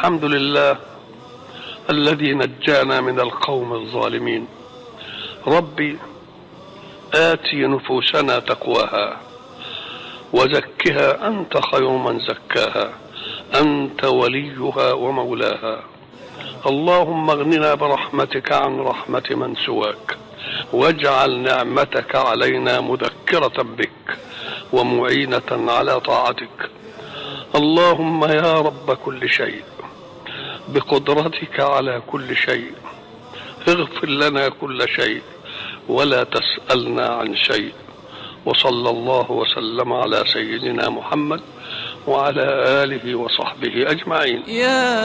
الحمد لله الذي نجانا من القوم الظالمين. ربي آتي نفوسنا تقواها وزكها أنت خير من زكاها، أنت وليها ومولاها. اللهم اغننا برحمتك عن رحمة من سواك، واجعل نعمتك علينا مذكرة بك ومعينة على طاعتك. اللهم يا رب كل شيء بقدرتك على كل شيء، اغفر لنا كل شيء ولا تسألنا عن شيء. وصلى الله وسلم على سيدنا محمد وعلى آله وصحبه أجمعين.